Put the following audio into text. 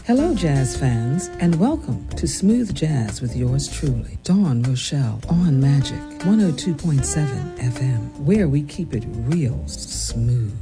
Hello, jazz fans, and welcome to Smooth Jazz with yours truly, Dawn Rochelle, on Magic 102.7 FM, where we keep it real smooth.